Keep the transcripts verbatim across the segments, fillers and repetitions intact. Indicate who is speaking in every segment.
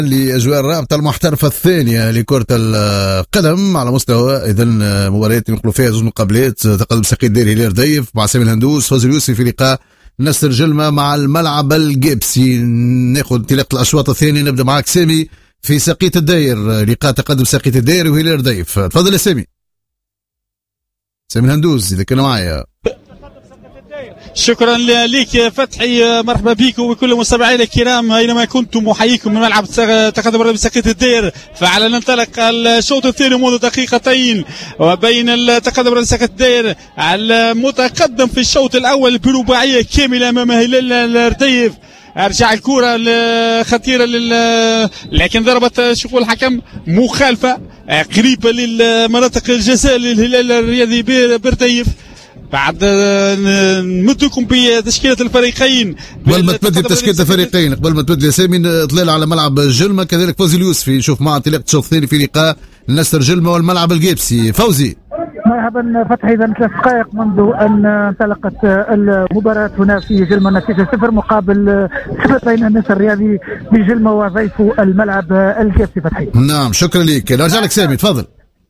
Speaker 1: لأجواء الرابطة المحترفة الثانية لكرة القدم على مستوى إذا مباريات ينقلوا فيها زوج مقابلات. تقدم ساقي الدير هلال ضيف مع سامي الهندوس، فوز اليوسفي في لقاء نصر جلمة مع الملعب الجيبسي. ناخذ انطلاق الأشواط الثانية. نبدأ معك سامي في ساقية الدير، لقاء تقدم ساقية الدير وهلال ضيف. تفضل يا سامي. سامي الهندوس إذا كان معايا.
Speaker 2: شكرا لك فتحي، مرحبا بكم وبكل مستمعينا الكرام اينما كنتم، احييكم من ملعب تقدم ساقية الدير. فعلى ننطلق الشوط الثاني منذ دقيقتين وبين تقدم ساقية الدير المتقدم في الشوط الاول برباعيه كامله امام هلال الرديف. ارجع الكره خطيره لل لكن ضربت شوفوا الحكم مخالفه قريبه للمناطق الجزاء للهلال الرياضي برديف. بعد نمدكم بتشكيلة الفريقين
Speaker 1: قبل ما تبدي بتشكيلة الفريقين، قبل ما تبدي يا سامي طلال على ملعب جلمة كذلك فوزي اليوسفي. نشوف مع انطلاق الشوط الثاني في لقاء نصر جلمة والملعب الجيبسي. فوزي
Speaker 3: مرحبا فتحي. إذا ثلاث دقائق منذ أن انطلقت المباراة هنا في جلمة، نتيجة صفر مقابل صفر بين النصر الرياضي بجلمة وضيفه الملعب الجيبسي. فتحي
Speaker 1: نعم شكرا لك. نرجع لك سامي تفضل.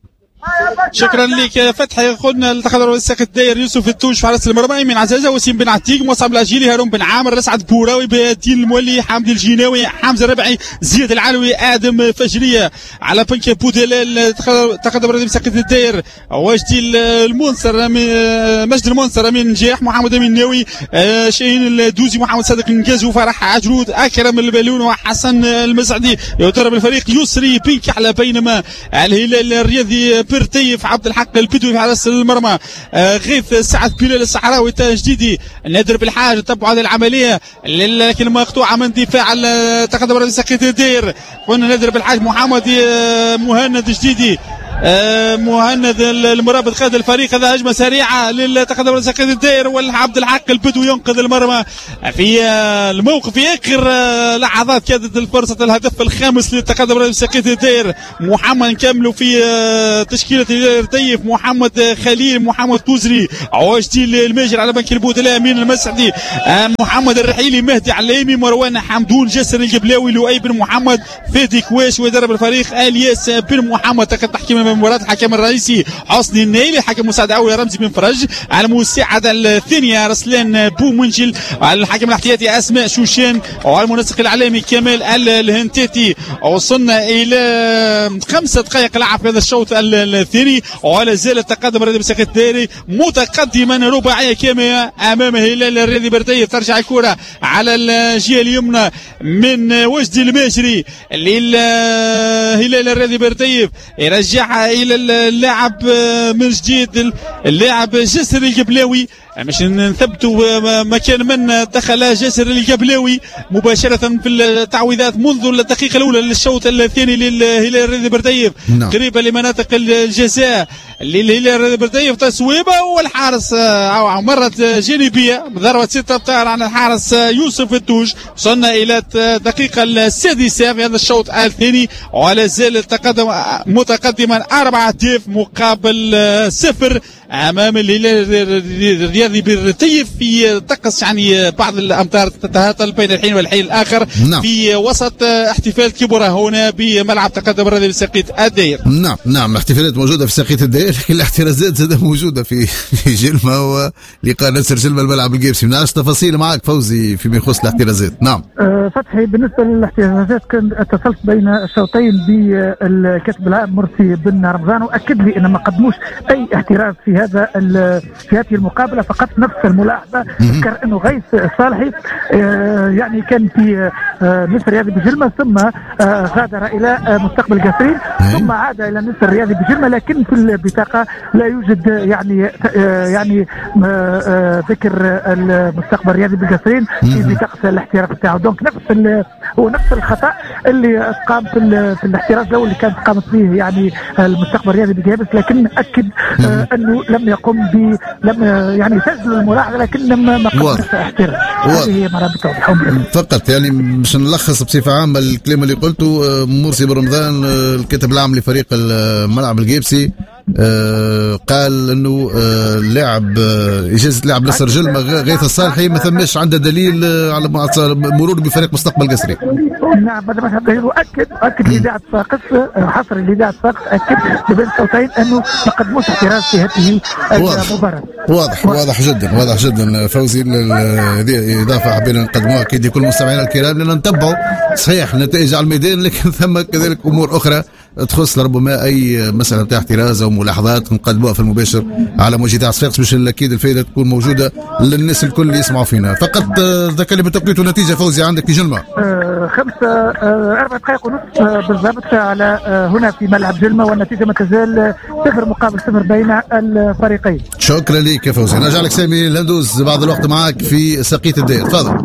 Speaker 2: شكرا لك فتحي. قلنا التقدم ساقية الدير يوسف التوش في حراسة المرمى، من عزازة وسيم بن عتيق مصعب العجيلي هارون بن عامر رسعد بوراوي بدين المولي حامد الجيناوي حمزة الربعي زياد العلوي آدم فجرية على بنك بودلال. تقدم ساقية الدير وجدي المنصر مجد المنصر امين نجاح محمد امين ناوي شاهين الدوزي محمد صادق النجاز وفرح عجرود اكرم البالون وحسن المسعدي. يضرب الفريق يسري بنك على بينما الهلال الرياضي برتيف عبد الحق البدوي في حراسة المرمى غيث سعد بلال الصحراوي جديدي نادر بالحاج. طبعا هذه العمليه لكن مقطوعه من دفاع تقدم ساقية الدير. قلنا نادر بالحاج محمد مهند جديدي آه مهند المرابط قائد الفريق. هذا هجمه سريعه للتقدم ساقية الدير والعبد الحق البدوي ينقذ المرمى في آه الموقف. في اخر آه لحظات كادت الفرصه الهدف الخامس للتقدم ساقية الدير. محمد نكملوا في آه تشكيله الرديف محمد خليل محمد توزري عوجتي الماجر على بنك البودلاء امين المسعدي آه محمد الرحيلي مهدي عليمي مروان حمدون جسر الجبلاوي لؤي بن محمد فادي كواش. ويدرب الفريق الياس بن محمد. تحكيم مباراة الحكم الرئيسي حسني النيلي، الحكم المساعد الاول رمزي بن فرج، على المساعده الثانيه رسلان بومنجل، على الحكم الاحتياطي اسماء شوشان، وعلى المنسق الاعلامي كمال الهنتاتي. وصلنا الى خمسة دقائق لعب في هذا الشوط الثاني ولا زال التقدم الرياضي بساقية الدير متقدما رباعيه كامله امام هلال الرياضي برديف. ترجع الكره على الجهه اليمنى من وجدي الماجري للهلال الرياضي برديف، يرجعها الى اللاعب من جديد اللاعب جسر الجبلاوي مش نثبتوا مكان من دخل جاسر الجبلاوي مباشرة في التعويضات منذ الدقيقة الأولى للشوط الثاني للهلال الرياضي برديف قريبة لمناطق الجزاء للهلال الرياضي برديف. تصويبة والحارس أو مرت جانبية ضربة ستة أمتار عن الحارس يوسف التوش. وصلنا إلى الدقيقة السادسة في هذا الشوط الثاني ولا زال التقدم متقدما أربعة أهداف مقابل صفر أمام الهلال الرياضي برديف في طقس يعني بعض الأمطار تتهاطل بين الحين والحين الآخر. نعم. في وسط احتفال كبرى هنا بملعب تقدم الرياضي بساقية الدير.
Speaker 1: نعم نعم الاحتفالات موجودة في ساقية الدير لكن الاحترازات زادة موجودة في في جلمة ولقاء نصر جلمة الملعب الجيبسي. منعش تفاصيل معك فوزي فيما يخص الاحترازات. نعم
Speaker 3: أه فتحي بالنسبة للاحترازات كنت اتصلت بين الشوطين بالكاتب العام مرسي بن رمضان وأكد لي أن ما قدموش أي احتراز في هذا في هذه المقابلة، فقط نفس الملاحظة. ذكر أنه غيث الصالحي أه يعني كان في أه نصر الرياضي بجلمة ثم أه غادر إلى أه مستقبل قاسرين ثم عاد إلى نصر الرياضي بجلمة، لكن في البطاقة لا يوجد يعني أه يعني أه ذكر المستقبل الرياضي بالقاسرين في بطاقة الاحتراز بتاعه. دونك نفس هو نفس الخطأ اللي قام في, في الاحتراز الأول اللي كانت قامت به يعني المستقبل الرياضي بجابس، لكن أكد أه أنه لم يقم ب لم يعني سجل الملاحظة لكن لم ما قامش احتراز. هذه هي مرابط
Speaker 1: فقط يعني مش نلخص بصفة عامة الكلام اللي قلته مرسي بن رمضان الكاتب العام لفريق الملعب الجيبسي آه قال انه آه لاعب آه اجازه لاعب نصر جلمه غيث الصالحي ما ثماش عنده دليل آه على مرور بفريق مستقبل قسري.
Speaker 3: نعم هذا ما دليل، واكد اكد لاذاعه صفاقس، حصر لاذاعه صفاقس اكد بين الصوتين انه ما قدموش اعتراض في هذه المباراه.
Speaker 1: واضح واضح جدا واضح جدا فوزي. هذه اضافه حبينا نقدموها اكيد لكل مستمعينا الكرام، لان نتبعوا صحيح النتائج على الميدان، لكن ثم كذلك امور اخرى تخص ربما اي مساله تاع احتراز او ملاحظات نقدموها في المباشر على موجة اذاعه صفاقس باش اكيد الفائده تكون موجوده للناس الكل اللي يسمعوا فينا. فقط ذكرني بالتوقيت والنتيجه فوزي عندك في جلمه.
Speaker 3: آه خمسه آه اربع دقائق ونصف آه بالضبط على آه هنا في ملعب جلمه، والنتيجه ما تزال صفر مقابل صفر بين الفريقين.
Speaker 1: شكرا لك يا فوزي. نرجع لك سامي الهندوس بعض الوقت معك في سقيت الدائر، تفضل.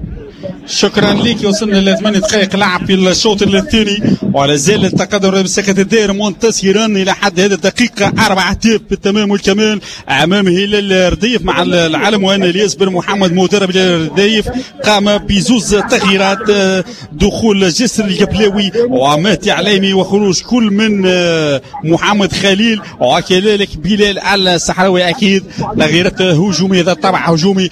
Speaker 2: شكرا لك. وصلنا ل ثمانية دقائق لعب في الشوط الثاني، ولا زال التقدم بساحة الدائر منتصرا الى حد هذه الدقيقه أربعة اهداف بالتمام والكمال امام هلال الرديف مع العالم وان الياس بن محمد مدرب الرديف قام بزوز تغييرات، دخول جسر القبلاوي ومهدي عليمي وخروج كل من محمد خليل وكذلك بلال الصحراوي. اكيد تغييرات هجوميه ذات طابع هجومي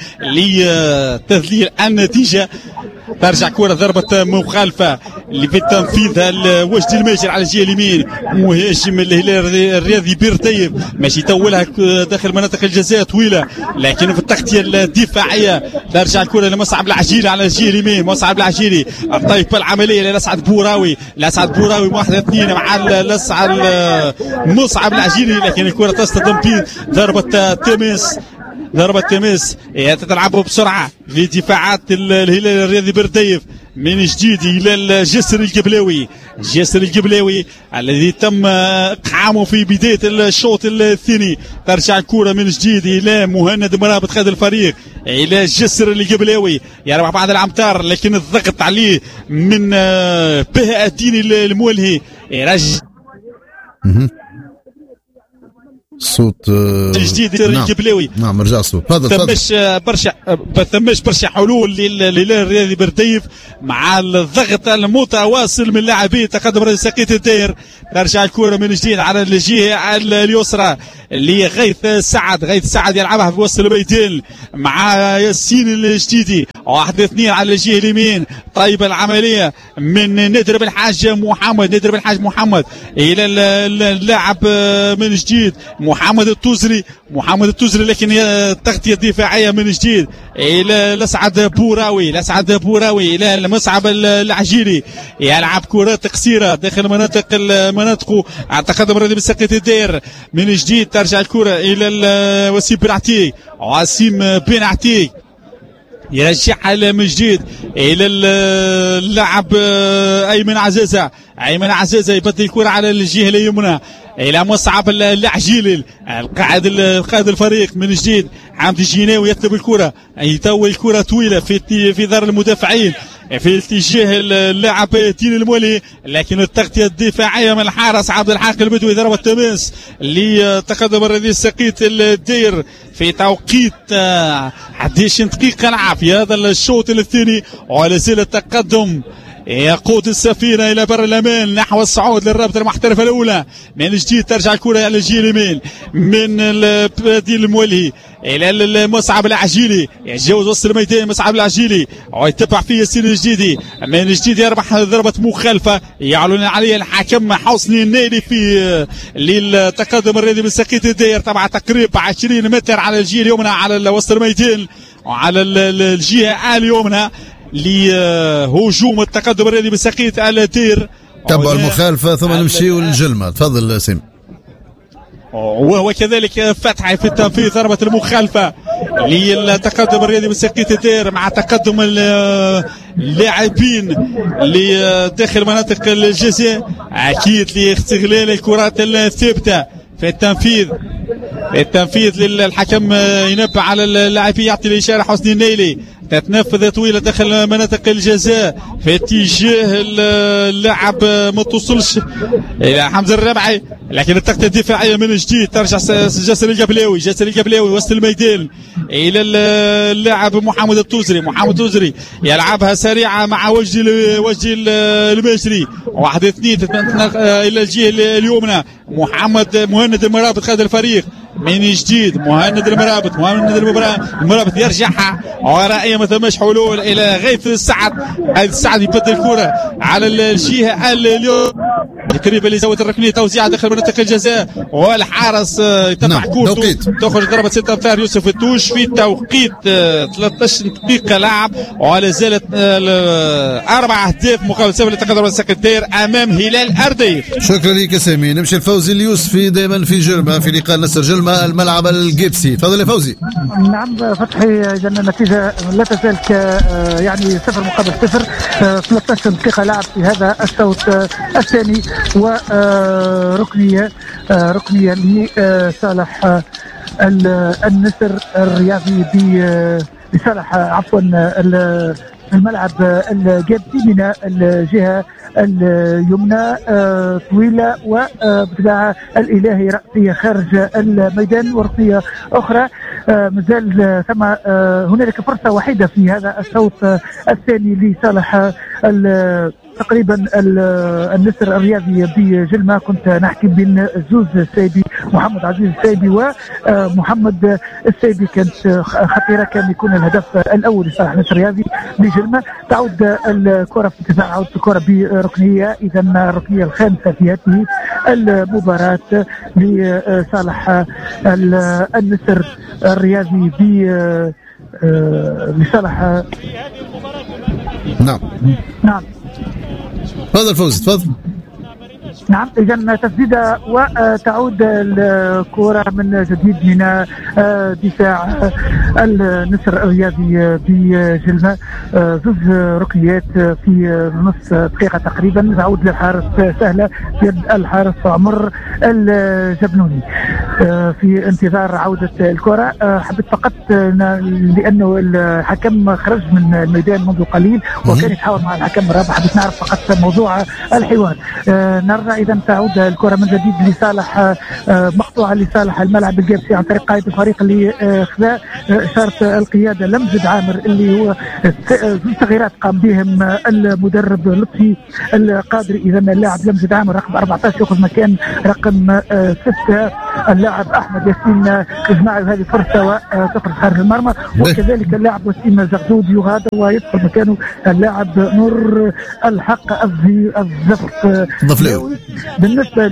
Speaker 2: لتذليل النتيجه. ترجع كرة ضربة مخالفة اللي في تنفيذها وجدي الماجر على الجهة اليمين، مهاجم الهلال الرياضي بيرتيف ماشي يطولها داخل مناطق الجزاء طويلة، لكن في التغطية الدفاعية ترجع الكرة لمصعب العجيلي على الجهة اليمين. مصعب العجيلي الطيب العملية لأسعد بوراوي، لأسعد بوراوي واحد اثنين مع لأسعد مصعب العجيلي، لكن الكرة تصطدم في ضربة تماس. ضربة تماس تتلعب بسرعة لدفاعات الهلال الرياضي برديف من جديد إلى الجسر القبلاوي. جسر القبلاوي الذي تم إقحامه في بداية الشوط الثاني. ترجع الكرة من جديد إلى مهند مرابط قائد الفريق إلى الجسر القبلاوي، يربح بعض الأمتار لكن الضغط عليه من بهاء الدين المولهي. يرجع
Speaker 1: صوت
Speaker 2: جديد القبلاوي.
Speaker 1: نعم, نعم رجع الصوت. تفضل تفضل.
Speaker 2: ثماش برشا ثماش برشا حلول للهلال الرياضي برديف مع الضغط المتواصل من لاعبي تقدم رئيس سقيت الدائر. ترجع الكرة من جديد على الجهة اليسرى لغيث سعد. غيث سعد يلعبها في وسط الميدان مع ياسين الجديدي. واحد اثنين على الجهة اليمين. طيب العملية من ندر بن الحاج محمد. ندر بن الحاج محمد إلى اللاعب من جديد محمد التوزري. محمد التوزري لكن التغطية الدفاعية من جديد إلى لسعد بوراوي. لسعد بوراوي إلى المصعب العجيلي يلعب كرات قصيرة داخل مناطق مناطقه. تقدم الرياضي بسقيت الدائر من جديد. ترجع الكرة إلى وسيم بن عتيق. وسيم بن عتيق يرجعها من جديد الى اللاعب ايمن عزازه. ايمن عزازه يبدل الكره على الجهه اليمنى الى مصعب العجيلي القائد القائد الفريق من جديد. حمدي الجناوي يطلب الكره، يطول الكره طويله في في دار المدافعين في اتجاه اللاعب دين المولي، لكن التغطيه الدفاعيه من الحارس عبد الحق البدوي. ضربه تماس لتقدم الرياضي سقيت الدائر في توقيت أحد عشر دقيقه لعب في هذا الشوط الثاني، ولا زال التقدم يقود السفينة إلى بر الأمان نحو الصعود للرابطة المحترفة الأولى. من جديد ترجع الكرة على الجهة اليمين من الدين المولهي إلى المصعب العجيلي. يتجاوز وسط الميدان مصعب العجيلي ويتبع فيه ياسين الجديدي. من جديد يربح ضربة مخالفة يعلن عليها الحكم حسني النيلي في للتقدم الرياضي من سقيت الدائر. طبعا تقريب عشرين متر على الجهة اليمنى على وسط الميدان وعلى الجهة اليمنى لهجوم التقدم الرياضي بسقيت الدائر.
Speaker 1: تبع المخالفة ثم نمشيو للجلمة. تفضل سيم.
Speaker 2: وهو كذلك فتحي في التنفيذ ضربة المخالفة للتقدم الرياضي بسقيت الدائر مع تقدم اللاعبين لداخل مناطق الجزاء أكيد لاستغلال الكرات الثابتة في التنفيذ. التنفيذ للحكم ينبه على اللاعبين، يعطي الإشارة حسني النيلي. تتنفذ طويله داخل مناطق الجزاء في اتجاه اللاعب ما توصلش الى حمزه الربعي، لكن التغطيه الدفاعيه من جديد ترجع جاسر القبلاوي. جاسر القبلاوي وسط الميدان الى اللاعب محمد التوزري. محمد التوزري يلعبها سريعه مع وجه وجه المجري، واحد اثنين الى الجهه اليمنى. محمد مهند المرابط خد الفريق من جديد. مهند المرابط مهند المرابط يرجعها ورائية ما ثماش حلول الى غيث السعد. السعد يبدل الكرة على الجهة اليوم تقريبا لزاوية الركنية، توزيع داخل منطقة الجزاء والحارس يتبع كورته. تخرج ضربة ستة امتار يوسف التوش في توقيت ثلاثة عشر دقيقة لعب، ولا زالت أربع أهداف مقابل سبعة لتقدم السكندير أمام هلال أرديف.
Speaker 1: شكرا لك يا سامي. نمشي لفوزي اليوسفي دائما في جرمة في لقاء نصر جلمة الملعب الجيبسي. تفضل يا فوزي.
Speaker 3: نعم فتحي، إذا النتيجة لا تزال يعني صفر مقابل صفر، ثلاثة عشر دقيقة لعب في هذا الشوط الثاني، وركنية ركنية لصالح النسر الرياضي لصالح عفوا الملعب الجيبسي من الجهة اليمنى طويلة وبتباعها الإلهي رأسية خارج الميدان، ورأسية أخرى مازال ثم هنالك فرصة وحيدة في هذا الشوط الثاني لصالح تقريبا النسر الرياضي بجلمة. كنت نحكي بين زوز السيبي محمد عزيز السيبي ومحمد السيبي، كانت خطيرة، كان يكون الهدف الأول لصالح النسر الرياضي بجلمة. تعود الكرة في الدفاع، تعود الكرة بركنية، إذا الركنية الخامسة في هذه المباراة لصالح النسر الرياضي ب لصالح
Speaker 1: نعم
Speaker 3: نعم
Speaker 1: تفضل فوز تفضل.
Speaker 3: نعم إذا تسديدة وتعود الكرة من جديد من دفاع النسر الرياضي بجلمة. زوج ركنيات في نص دقيقة تقريبا، تعود للحارس سهلة يد الحارس عمر الجبنوني في انتظار عودة الكرة. حبيت فقط لأنه الحكم خرج من الميدان منذ قليل وكان يتحاور مع الحكم الرابع، حبيت نعرف فقط موضوع الحوار. نرى إذا تعود الكرة من جديد لصالح مقطوعة لصالح الملعب الجيبسي عن طريق قائد الفريق اللي خذا إشارة القيادة لمجد عامر، اللي هو تغييرات قام بهم المدرب لطفي القادري. إذا اللاعب لمجد عامر رقم أربعة عشر يأخذ مكان رقم ستة اللاعب أحمد ياسين إجماعي، هذه فرصة وتخرج خارج المرمى. وكذلك اللاعب وسيم زغدود يغادر ويدخل مكانه اللاعب نور الحق الزفت. بالنسبة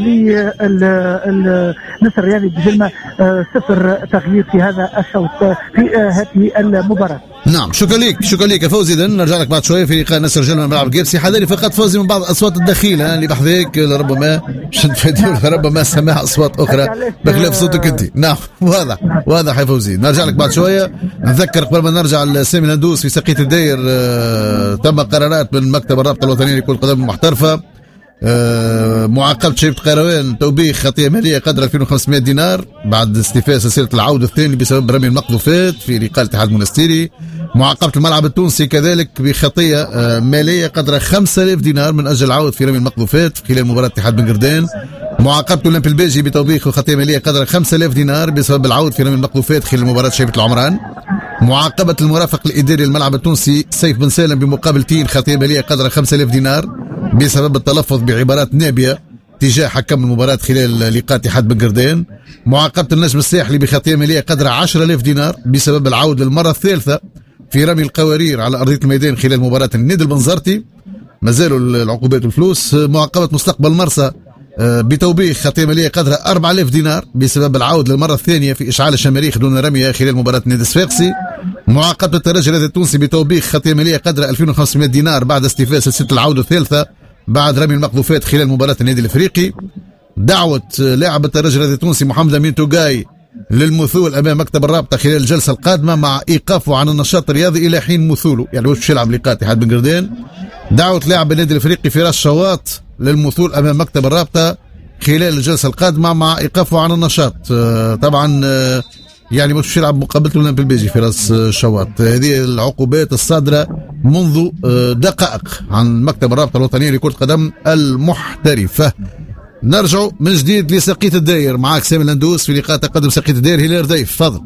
Speaker 3: للنسر الرياضي بجلمة صفر تغيير في هذا الشوط في هذه المباراة.
Speaker 1: نعم شكرا لك شكرا لك يا فوزي. اذا نرجع لك بعد شويه في لقاء نصر جلمة ملعب الجيبسي. حذري فقط فوزي من بعض اصوات الدخيله اللي بحذاك، لربما ربما سماع اصوات اخرى بخلاف صوتك انت. نعم واضح واضح يا فوزي. نرجع لك بعد شويه. نذكر قبل ما نرجع لسامي الهندوس في سقية الداير، آه تم قرارات من مكتب الرابطه الوطنيه لكرة القدم المحترفه، آه معاقبة شيبة قيروان توبيخ خطية مالية قدر ألفين وخمسمائة دينار بعد استيفاء سلسلة العودة الثاني بسبب رمي المقذوفات في لقاء الاتحاد المنستيري. معاقبة الملعب التونسي كذلك بخطية آه مالية قدر خمسة آلاف دينار من أجل العودة في رمي المقذوفات خلال مباراة الاتحاد بن قردان. معاقبة الأولمبي البلجي بتوبيخ وخطية مالية قدر خمسة آلاف دينار بسبب العودة في رمي المقذوفات خلال مباراة شيبة العمران. معاقبة المرافق الإداري للملعب التونسي سيف بن سالم بمقابلتين خطية مالية قدر خمسة آلاف دينار بسبب التلفظ بعبارات نابية تجاه حكم المباراة خلال لقاء اتحاد بن قردان. معاقبة النجم الساحلي بخطية مالية قدر عشرة آلاف دينار بسبب العودة للمرة الثالثة في رمي القوارير على أرضية الميدان خلال مباراة النادي البنزرتي. ما زالوا العقوبات والفلوس. معاقبة مستقبل مرسى بتوبيخ خطية مالية قدر أربعة آلاف دينار بسبب العودة للمرة الثانية في إشعال الشماريخ دون رميها خلال مباراة النادي الصفاقسي. معاقبة الترجي التونسي بتوبيخ خطية مالية قدر ألفين وخمسمائة دينار بعد استيفاء سلسلة العودة الثالثة بعد رمي المقذوفات خلال مباراة النادي الافريقي. دعوة لاعب الترجي التونسي محمد امين توغاي للمثول امام مكتب الرابطة خلال الجلسة القادمة مع ايقافه عن النشاط الرياضي الى حين مثوله، يعني واش يلعب لقاء اتحاد بن قردان. دعوة لاعب النادي الافريقي فراس شواط للمثول امام مكتب الرابطة خلال الجلسة القادمة مع ايقافه عن النشاط. طبعا يعني مش يلعب مقابلة الأولمبي البيجي في راس الشواط. هذه العقوبات الصادرة منذ دقائق عن مكتب الرابطة الوطنية لكرة القدم المحترفة. نرجع من جديد لسقيت الداير، معاك سامي الهندوس في لقاء تقدم سقيت الداير هلال رديف. تفضل.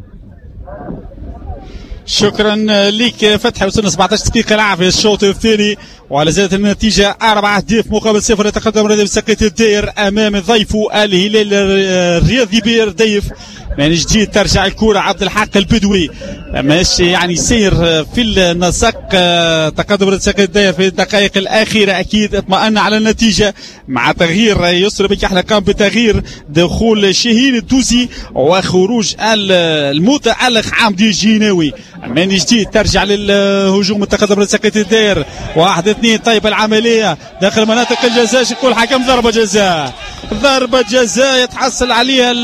Speaker 2: شكرا لك فتحي. وصلنا سبعطاش دقيقة لعب في الشوط الثاني وعلى زالت النتيجة أربعة أهداف مقابل صفر. يتقدم رديف سقيت الداير أمام ضيفه الهلال الرياضي برديف. من جديد ترجع الكرة عبد الحق البدوي، ماشي يعني سير في النسق. تقدم رديف سقيت الداير في الدقائق الأخيرة، أكيد اطمأن على النتيجة مع تغيير يسر بن كحلة، قام بتغيير دخول شاهين الدوسي وخروج المتألق حمدي الجيناوي. من جديد ترجع للهجوم التقدم رديف سقيت الداير واحد اثنين. طيب العملية داخل مناطق الجزاء، يقول حكم ضربة جزاء، ضربة جزاء يتحصل عليها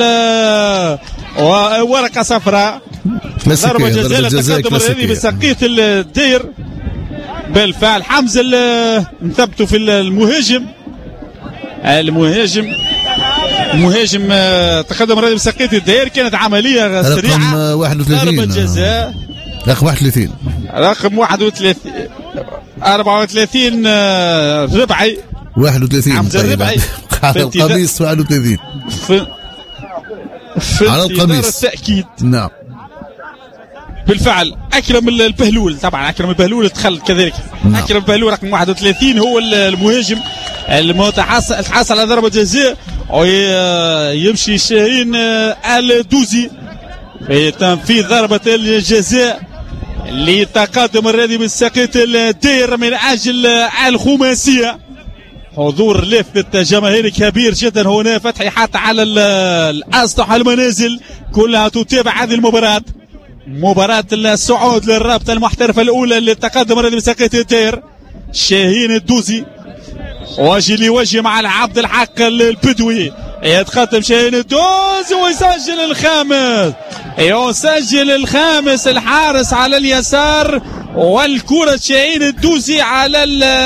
Speaker 2: ورقة صفراء. ضربة جزاء تقدم الرياضي بسقيت الداير. بالفعل حمزة انثبتوا في المهاجم المهاجم المهاجم تقدم الرياضي بسقيت الداير. كانت عملية سريعة. ضربة جزاء
Speaker 1: رقم واحد وثلاثين
Speaker 2: رقم واحد وثلاثين أربعة وثلاثين ربعي
Speaker 1: واحد وثلاثين
Speaker 2: حمزة الربعي
Speaker 1: على القميص واحد وثلاثين
Speaker 2: في, في
Speaker 1: على القميص
Speaker 2: التأكيد.
Speaker 1: نعم
Speaker 2: بالفعل أكرم البهلول، طبعا أكرم البهلول دخل كذلك. نعم. أكرم البهلول رقم واحد وثلاثين هو المهاجم المتحصل تحصل على ضربة جزاء. ويمشي شاهين الدوزي في تنفيذ ضربة الجزاء لتقدم الرياضي بالسقيت الداير من أجل الخماسية. حضور لافت جماهيري كبير جدا هنا فتحي، حتى على الأسطح المنازل كلها تتابع هذه المباراة، مباراة الصعود للرابطة المحترفة الأولى للتقدم الرياضي بالسقيت الداير. شاهين الدوزي وجه لوجه مع عبد الحق البدوي، يتقدم شاهين الدوزي ويسجل الخامس، يسجل الخامس الحارس على اليسار، والكرة شاهين الدوزي على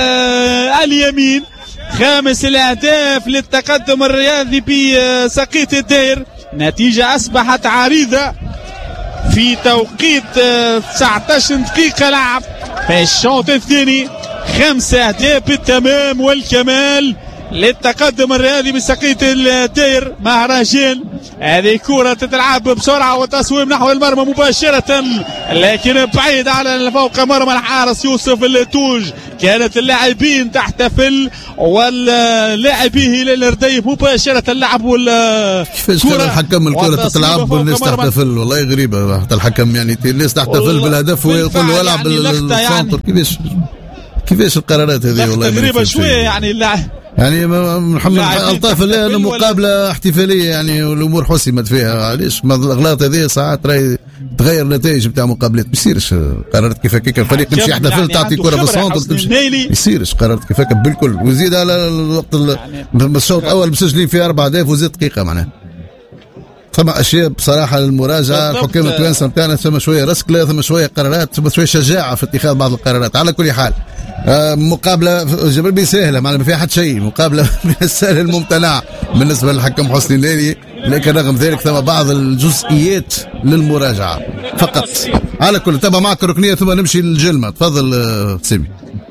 Speaker 2: اليمين. خامس الأهداف للتقدم الرياضي بسقيت الداير. نتيجة أصبحت عريضة في توقيت تسعة عشر دقيقة لعب في الشوط الثاني. خمسة أهداف بالتمام والكمال للتقدم الرياضي بسقيت الداير. مهرجان، هذه كرة تتلعب بسرعة وتصويب نحو المرمى مباشرة، لكن بعيد على فوق مرمى الحارس يوسف التوج. كانت اللاعبين تحتفل واللاعبين هلال رديف مباشرة لعبوا الكرة.
Speaker 1: كيفاش كان الحكم الكرة تتلعب والناس تحتفل؟ والله غريبة. حتى الحكم يعني الناس تحتفل بالهدف ويقول له العب بالسنتر. كيفاش كيفاش القرارات هذه؟ والله
Speaker 2: غريبة شوية يعني اللاعب
Speaker 1: يعني محمد الطاف انه مقابله احتفاليه يعني والامور حسمت فيها. علاش الاغلاط هذه ساعات راهي تغير النتائج نتاع مقابلات. ما يصيرش قررت كيف هكاك الفريق تمشي يحتفل يعني تعطي كره في السونتر تمشي. ما يصيرش قررت كيف هكاك بالكل. وزيد على الوقت يعني الشوط الاول مسجلين فيه اربع اهداف وزيد دقيقه معناها. ثم اشياء بصراحه المراجعه الحكام التوانسه نتاعنا، ثم شويه رسكله، ثم شويه قرارات، ثم شويه شجاعه في اتخاذ بعض القرارات. على كل حال آه مقابله جبل بي سهله ما فيها حد شيء، مقابله من السهل الممتنع بالنسبه للحكم حسني الليلي، لكن رغم ذلك ثم بعض الجزئيات للمراجعه فقط. على كل تبع معك الركنيه ثم نمشي للجلمه. تفضل آه سيمي.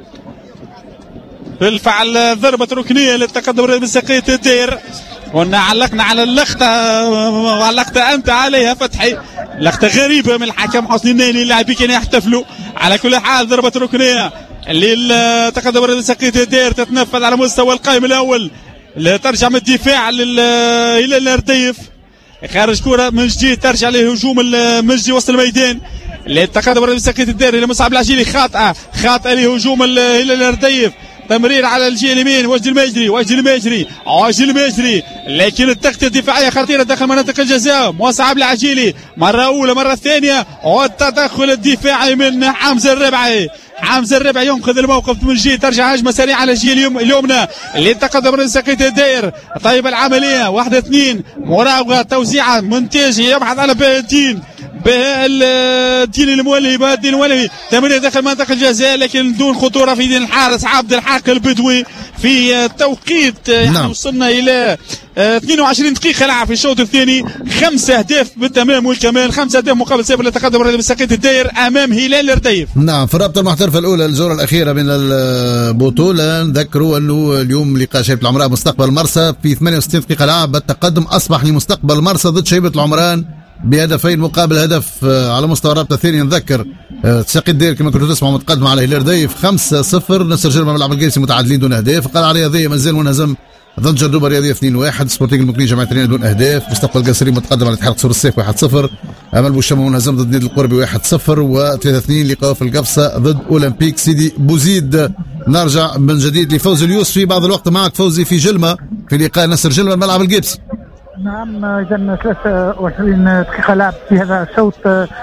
Speaker 2: بالفعل ضربه ركنيه للتقدم بسقيت الداير. قلنا علقنا على اللقطة وعلقت أنت عليها فتحي، لقطة غريبة من الحكم حسني النيلي. اللاعبين كانوا يحتفلوا. على كل حال ضربة ركنية للتقدم بسقيت الداير تتنفذ على مستوى القائم الأول، ترجع من الدفاع إلى الرديف، خارج كرة من جديد ترجع لهجوم المجدي وسط الميدان للتقدم بسقيت الداير إلى مصعب العجيلي. خاطئة خاطئة لهجوم إلى الرديف. تمرير على الجهه اليمين، وجه المجري وجه المجري وجه المجري، لكن التغطيه الدفاعيه خطيره داخل مناطق الجزاء. مصعب العجيلي مره اولى مره ثانيه، والتدخل الدفاعي من حمزه الربعي. حمزه الربعي ينقذ الموقف من جهه، ترجع هجمه سريعه على الجهه اليمنى اللي تقدم من سقيت الداير. طيب العمليه واحد اثنين، مراوغه توزيعه منتاج يبحث على باه الدين بها الدين المولي بها الدين المولي. تمرير داخل منطقة الجزاء لكن دون خطورة في دين الحارس عبد الحق البدوي في توقيت يعني نعم. وصلنا الى اثنين وعشرين دقيقة لعب في الشوط الثاني، خمسة أهداف بالتمام والكمال، خمسة أهداف مقابل صفر لتقدم الرياضي بساقية الداير أمام هلال الرديف.
Speaker 1: نعم في الرابطة المحترفة الأولى الجولة الأخيرة من البطولة، نذكروا أنه اليوم لقاء شيبة العمران مستقبل مرسى في ثمانية وستين دقيقة لعب، التقدم أصبح لمستقبل مرسى ضد شيبة العمران بهدفين مقابل هدف على مستوى الرابطة الثانية. نذكر ساقية الدير كما كنتوا تسمعوا متقدم على هلال الرديف خمسة صفر، نصر جرمة ملعب القيسي متعادلين دون أهداف، القلعة الرياضية مازال منهزم ضد جردوبة الرياضية اثنين واحد، سبورتينغ المكني جماعة ترين دون أهداف، مستقبل قصري متقدم على اتحاد قصور السيف واحد صفر، أمل بوشامة منهزم ضد نادي القربي واحد صفر، وثلاثة اثنين لقاء في القفصة ضد أولمبيك سيدي بوزيد. نرجع من جديد لفوزي اليوسفي بعض الوقت معك فوزي في جلمة في لقاء نصر جلمة الملعب القيبسي.
Speaker 3: نعم إذا ثلاثة وعشرين دقيقة لعب في هذا الشوط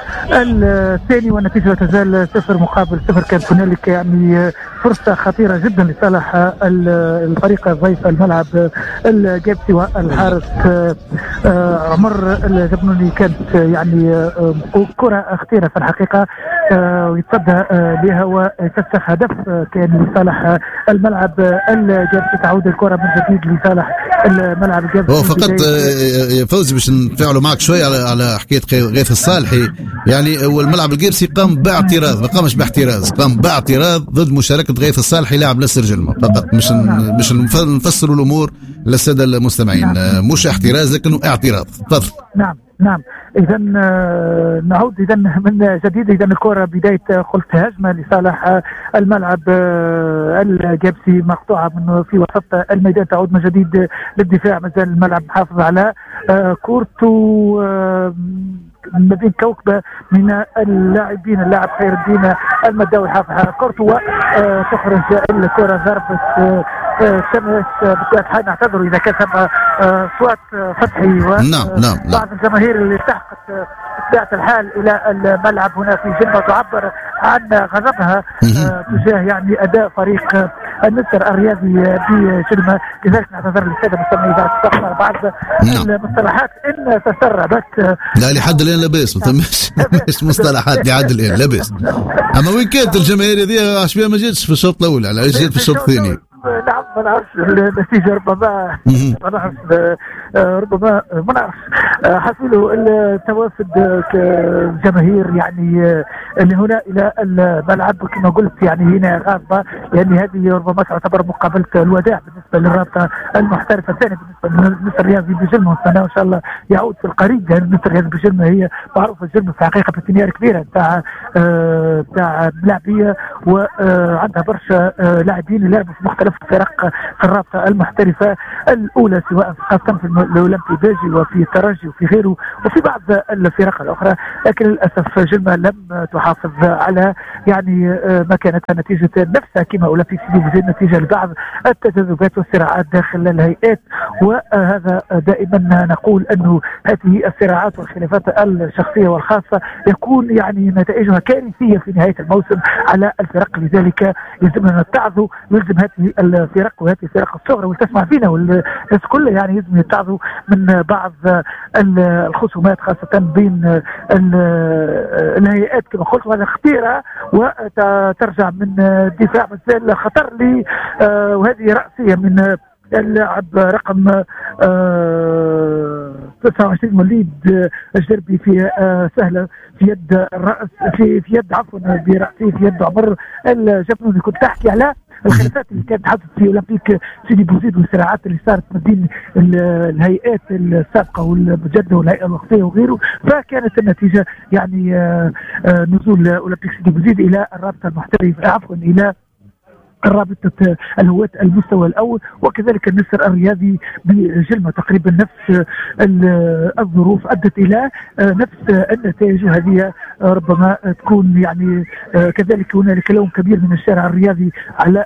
Speaker 3: الثاني والنتيجة تزال صفر مقابل صفر. كانت هنالك يعني فرصة خطيرة جدا لصالح الفريق ضيف الملعب القيبسي والحارس عمر الجبنوني، كانت يعني كرة خطيرة في الحقيقة ويتصدى بها ويفسخ هدف كان لصالح الملعب القيبسي. تعود الكرة من جديد لصالح الملعب القيبسي.
Speaker 1: هو فقط يا فوزي باش نتفاعلوا معك شوي على على حكايه غيث الصالحي، يعني هو الملعب القيبسي قام باعتراض، ما قامش باحتراز، قام باعتراض ضد مشاركه غيث الصالحي لاعب نصر جلمة فقط، مش مش نفسروا الامور للساده المستمعين. نعم. مش احتراز لكنه اعتراض. تفضل.
Speaker 3: نعم نعم اذا نعود اذا من جديد. اذا الكره بدايه قلت هجمه لصالح الملعب القيبسي مقطوعه من في وسط الميدان، تعود من جديد للدفاع، مازال الملعب محافظ على كورتو ما بين كوكبه من اللاعبين. اللاعب خير الدين المداوي حافظ على كورتو وتخرج الكره ضربه شمس. بطبيعه الحال نعتذر اذا كان ثم صوت فتحي وبعض
Speaker 1: نعم نعم نعم.
Speaker 3: الجماهير اللي التحقت بطبيعه الحال الى الملعب هنا في جلمة تعبر عن غضبها تجاه يعني اداء فريق النصر الرياضي بجلمة. لذلك نعتذر للساده المستمعين اذا استخدمنا بعض المصطلحات ان تسربت.
Speaker 1: لا لحد الان لاباس، مش مصطلحات لحد الان لاباس. اما وين كانت الجماهير هذه عشان ما جاتش في الشوط الاول، على ايش جات في الشوط الثاني؟
Speaker 3: نعم ما نعرفش النتيجه، ربما ما نعرفش ربما ما نعرفش حصلوا التوافد كجماهير يعني اللي هنا الى الملعب كما قلت يعني هنا غاضبه، يعني هذه ربما تعتبر مقابله الوداع بالنسبه للرابطه المحترفه الثانيه بالنسبه للنصر الرياضي بجلمة، ونستنى ان شاء الله يعود في القريب. يعني النصر الرياضي بجلمة هي معروفه جلمة في حقيقه باتنيار كبيره تاع تاع لاعبيه وعندها برشا لاعبين يلعبوا في مختلف فرق في الرابطه المحترفه الاولى، سواء خاصه في الاولمبي باجي وفي الترجي وفي غيره وفي بعض الفرق الاخرى، لكن للاسف جلمة لم تحافظ على يعني مكانتها نتيجه نفسها كما اولمبيك سيدي بوزيد، نتيجه لبعض التذبذبات والصراعات داخل الهيئات. وهذا دائما نقول انه هذه الصراعات والخلافات الشخصيه والخاصه يكون يعني نتائجها كارثيه في نهايه الموسم على الفرق، لذلك يلزمنا نتعظوا، يلزم هذه الفرق وهذه الفرق الصغرى والتسمع فينا والناس كلها يعني يلزم يتعظوا من بعض الخصومات خاصه بين الهيئات كما قلت، وهذا خطيره وترجع من دفاع مازال خطر لي. وهذه رأسية من اللاعب رقم تسعة وعشرين وليد الجربي في سهله في يد الراس في في يد عفوا براسيه في يد عمر الجبنوني. كنت تحكي على الخلافات اللي كانت حدثت في اولمبيك سيدي بوزيد والصراعات اللي صارت ما بين الهيئات السابقه والمجده والهيئه الوقتيه وغيره، فكانت النتيجه يعني نزول اولمبيك سيدي بوزيد الى الرابطه المحترفه عفوا الى رابطة الهواة المستوى الأول، وكذلك النصر الرياضي بجلمة تقريبا نفس الظروف أدت إلى نفس النتائج. هذه ربما تكون يعني كذلك هنالك لون كبير من الشارع الرياضي على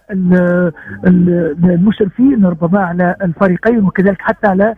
Speaker 3: المشرفين ربما على الفريقين، وكذلك حتى على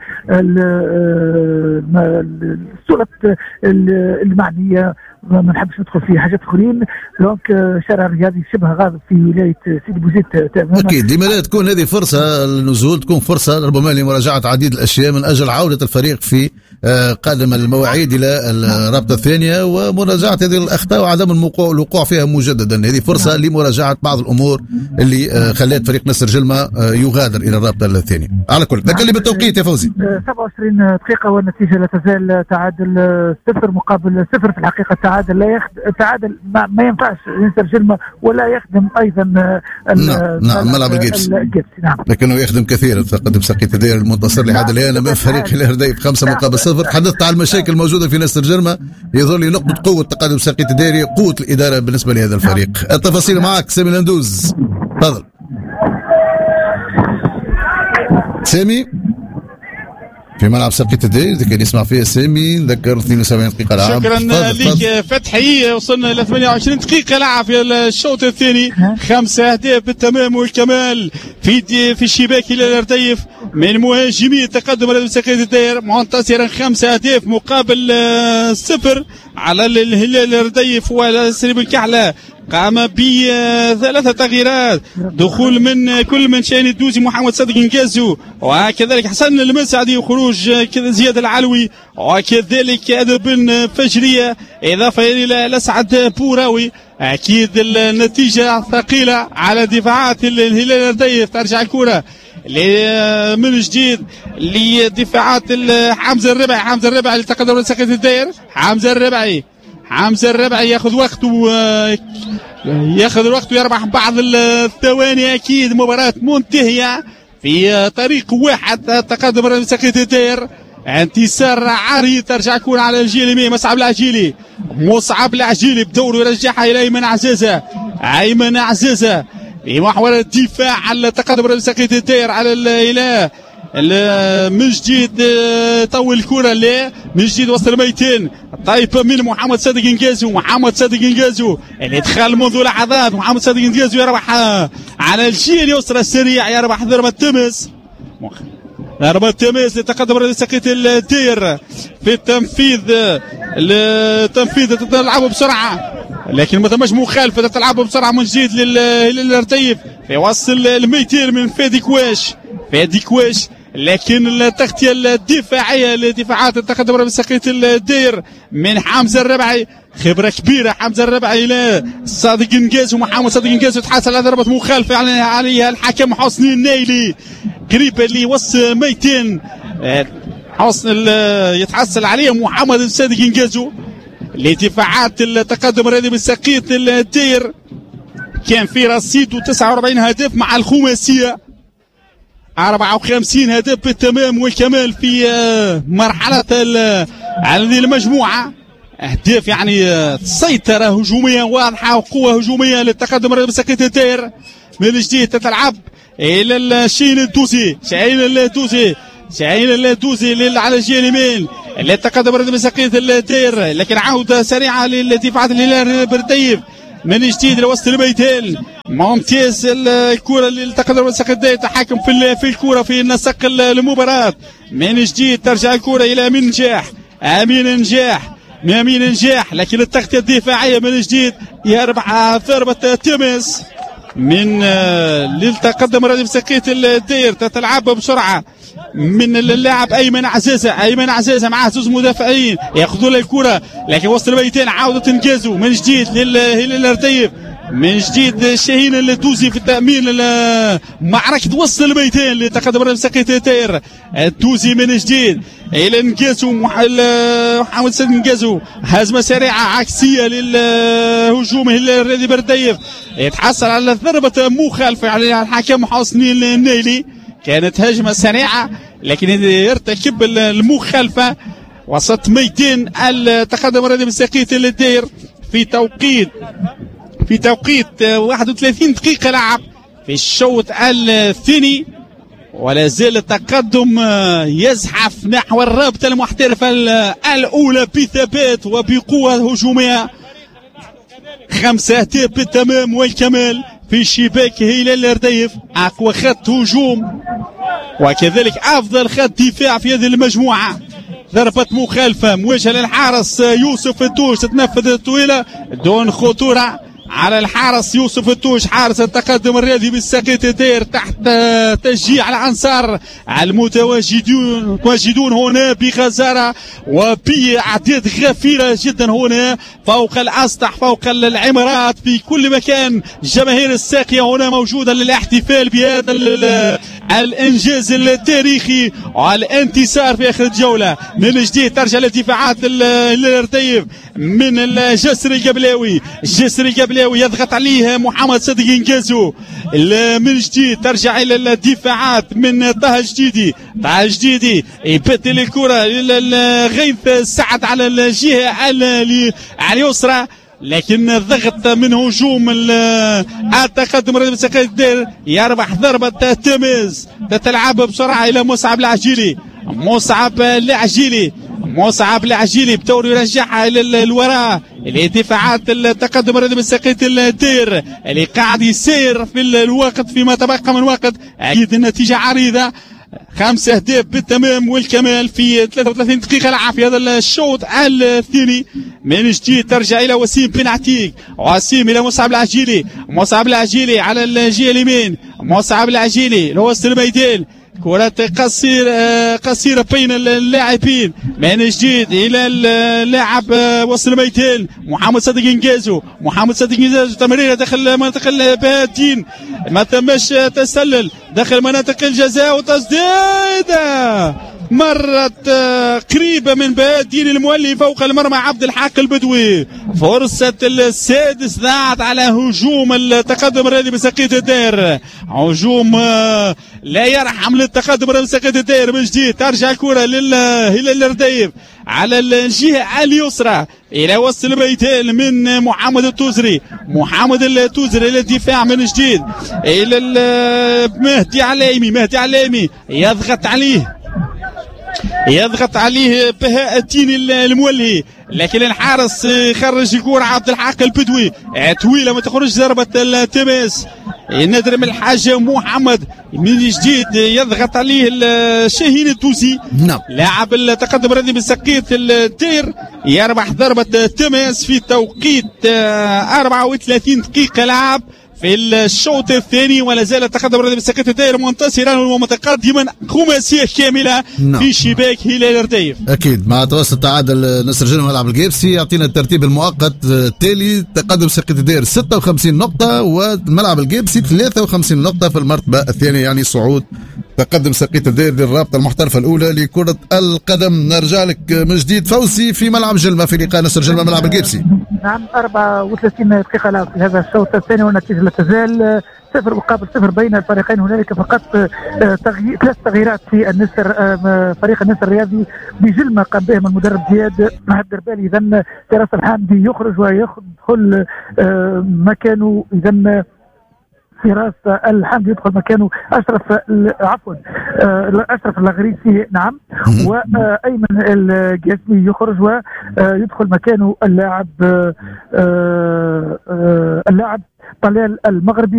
Speaker 3: الصورة المعنية. ما نحبش ندخل في حاجات اخرين، دونك الشارع الرياضي شبه غاضب في ولايه سيدي بوزيد تماما.
Speaker 1: اكيد لما لا تكون هذه فرصه النزول، تكون فرصه ربما لمراجعه عديد الاشياء من اجل عوده الفريق في قادم المواعيد إلى الرابطة الثانية ومراجعة هذه الأخطاء وعدم الوقوع فيها مجددا. هذه فرصة لمراجعة بعض الأمور اللي خلت فريق نصر جلمة يغادر إلى الرابطة الثانية. على كل ذكر لي بالتوقيت يا فوزي.
Speaker 3: سبعة وعشرين دقيقة والنتيجة لا تزال تعادل صفر مقابل صفر. في الحقيقة التعادل لا يخدم، التعادل ما, ما ينفعش نصر جلمة ولا يخدم أيضا
Speaker 1: نعم نعم ملعب الجيبس،
Speaker 3: نعم
Speaker 1: لكنه يخدم كثير. تقدم سقيط الدير المنتصر لحد الآن أمام فريق الهرديف خمسة مقابل صفر. حدثت عن المشاكل الموجودة في نصر جلمة، يظهر لي نقطة قوة تقدم سقيط الديري، قوة الإدارة بالنسبة لهذا الفريق. التفاصيل معك سامي الهندوز، تفضل سامي في ملعب سقيط الدير. إذا كان يسمع فيها سامي نذكر اثنين وسبعين دقيقة لعب.
Speaker 2: شكرا لك فتحي. وصلنا ل ثمانية وعشرين دقيقة لعب في الشوط الثاني، خمسة أهداف بالتمام والكمال في في الشباك إلى الهرديف من مهاجمي تقدم رياضي سقيط الدير، منتصرا خمسة أهداف مقابل صفر على الهلال الهرديف. وسليم الكحلة قام بثلاثة تغييرات، دخول من كل من شاهين الدوزي محمد صادق انجازو، وكذلك حسن المسعدي وخروج كذا زياد العلوي، وكذلك ادم بن فجريه اضافه الى الاسعد بوراوي. اكيد النتيجه ثقيله على دفاعات الهلال الهرديف. ترجع الكره من جديد لدفاعات حمزه الربعي. حمزه الربعي اللي تقدم سقيط الدير. حمزه الربعي حمزه الربعي ياخذ وقته، ياخذ الوقت ويربح بعض الثواني. اكيد مباراه منتهيه في طريق واحد تقدم رياضي سقيط الدير. انتصار عاري. ترجع الكره على الجهه اليمين. مصعب العجيلي مصعب العجيلي بدوره يرجعها الى ايمن عزازه. ايمن عزازه في محور الدفاع على تقدم رياضي سقيط الدير على الى من جديد طول الكره ل من جديد وسط الميتين. طيب من محمد صادق انجازو. محمد صادق انجازو اللي دخل منذ لحظات. محمد صادق انجازو يربح على الجهه اليسرى السريع، يربح ضربه تمس، ضربه تمس لتقدم رياضي سقيط الدير في التنفيذ. التنفيذ تلعبوا بسرعه لكن ما تمش مخالفه، تلعبوا بسرعه من جديد للهرديف في وسط الميتين من فادي كواش. فادي كواش لكن التغطيه الدفاعيه لدفاعات التقدم رياضي سقيط الدير من حمزه الربعي. خبره كبيره حمزه الربعي الى صادق انجاز، ومحمد صادق انجاز تحصل على ضربه مخالفه عليها الحكم حسني النايلي قريبه لوسط ميتين. حسن يتحصل عليه محمد صادق انجازو لدفاعات التقدم الرياضي سقيط الدير. كان في رصيد تسعة وأربعين هدف مع الخماسيه، أربعة وخمسين هدف بالتمام والكمال في مرحلة هذه المجموعة. أهداف يعني سيطرة هجومية واضحة وقوة هجومية للتقدم الرياضي سقيط الدير. من جديد تتلعب إلى الشين الدوسي. شاهين الدوسي شاهين الدوسي على الجهة اليمين للتقدم الرياضي سقيط الدير، لكن عودة سريعة لدفاعات الهلال الهرديف من جديد لوسط الميدان. ممتاز الكره اللي التقدم سقيط الدير، تحكم في في الكره في نسق المباراه. من جديد ترجع الكره الى امين نجاح. امين نجاح امين نجاح لكن التغطيه الدفاعيه من جديد يربح ضربه تمس من للتقدم الرياضي سقيط الدير. تتلعب بسرعه من اللاعب ايمن عزازه. ايمن عزازه معاه زوج مدافعين ياخذون الكره لكن وسط الميدان عوده انجازوا من جديد للهلال الهرديف. من جديد شاهين الدوزي في التامين معركه وسط الميدان لتقدم الرياضي سقيط الدير. الدوزي من جديد الى انجازو محمد صادق انجازو. هزمه سريعه عكسيه للهجوم الرياضي الهرديف، يتحصل على ضربه مخالفه على الحكم حسني النايلي. كانت هجمه سريعه لكن يرتكب المخالفه وسط ميدان التقدم الرياضي سقيط الدير في توقيت في توقيت واحد وثلاثين دقيقة لعب في الشوط الثاني، ولا زال التقدم يزحف نحو الرابطة المحترفة الأولى بثبات وبقوة هجومية. خمسة أهداف بالتمام والكمال في شباك هلال الهرديف، أقوى خط هجوم وكذلك أفضل خط دفاع في هذه المجموعة. ضربة مخالفة موجهة للحارس يوسف الدوش، تتنفذ الطويلة دون خطورة على الحارس يوسف التوش حارس التقدم الرياضي بالساقية داير تحت تشجيع العنصر المتواجدون متواجدون هنا بغزارة وبأعداد غفيرة جدا هنا فوق الأسطح فوق العمارات في كل مكان. جماهير الساقية هنا موجودة للاحتفال بهذا الإنجاز التاريخي والانتصار في آخر الجولة. من جديد ترجع لدفاعات الرديف من الجسري قبلاوي. الجسري قبلاوي يضغط عليه محمد صديق انجازو. من جديد ترجع الى الدفاعات من طه جديدي. طه جديدي يبدل الكره لغيث سعد على الجهه اليسرى لكن الضغط من هجوم التقدم الرياضي بالساقية الدير يربح ضربة تميز تتلعب بسرعة إلى مصعب العجيلي. مصعب العجيلي مصعب العجيلي بدور يرجعها إلى الوراء لدفاعات التقدم الرياضي بالساقية الدير اللي قاعد يسير في الوقت فيما تبقى من وقت. أكيد النتيجة عريضة خمسة أهداف بالتمام والكمال في ثلاثة وثلاثين دقيقة لعب في هذا الشوط الثاني. من جديد ترجع إلى وسيم بن عتيق. وسيم إلى مصعب العجيلي. مصعب العجيلي على الجهة اليمين. مصعب العجيلي لوسط الميدان. كرة قصيرة قصيرة بين اللاعبين. من جديد إلى اللاعب وسط الميدان محمد صديق انجازو. محمد صديق انجازو تمريرة داخل منطقة البادين ما تمش تسلل داخل مناطق الجزاء وتسديدة مرت قريبة من بادين المولي فوق المرمى عبد الحق البدوي. فرصة السادس ضاعت على هجوم التقدم الرياضي بساقية الدير. هجوم لا يرحم للتقدم الرياضي بساقية الدير. من جديد ترجع الكرة إلى الرديف على الجهة اليسرى إلى وسط الميدان من محمد التوزري. محمد التوزري إلى الدفاع من جديد إلى مهدي عليمي. مهدي عليمي يضغط عليه يضغط عليه بهاء الدين المولهي لكن الحارس خرج الكرة عبد الحق البدوي طويلة ما تخرج ضربة التماس. نادر من الحاج محمد من جديد يضغط عليه الشاهين التوسي.
Speaker 1: نعم.
Speaker 2: لاعب التقدم الرياضي بساقية الدير يربح ضربة تماس في توقيت أربعة وثلاثين دقيقة لعب في الشوط الثاني ولا زال التقدم الرياضي بساقية الدير منتصرا ومتقدما خماسية كاملة
Speaker 1: نعم.
Speaker 2: في شباك هلال الرديف.
Speaker 1: اكيد مع توسط تعادل نصر جنوب ملعب القيبسي يعطينا الترتيب المؤقت التالي. تقدم ساقية الدير ستة وخمسين نقطة وملعب القيبسي ثلاثة وخمسين نقطة في المرتبة الثانية يعني صعود تقدم ساقية الدير للرابطة المحترفة الأولى لكرة القدم. نرجع لك من جديد فوزي في ملعب جلمة في لقاء نصر جلمة ملعب القيبسي.
Speaker 3: نعم أربعة وثلاثين دقيقة لعب في هذا الشوط الثاني والنتيجة لا تزال صفر مقابل صفر بين الفريقين. هنالك فقط تغيير ثلاث تغييرات في النسر فريق النسر الرياضي بجلمة قام بهم المدرب زياد الدربالي. إذا فراس الحامدي يخرج ويدخل مكانه. إذا فراس الحمدي يدخل مكانه أشرف عفوا أشرف الغريسي. نعم. وأيمن الجاسمي يخرج ويدخل مكانه اللاعب اللاعب طلال المغربي.